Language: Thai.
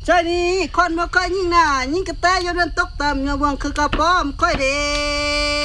ใช่นี่คนบ่เคยยิงหน้ายิงกระแตอยู่นั่นตกต่ำเงาวังคือกระป้อมค่อยเด้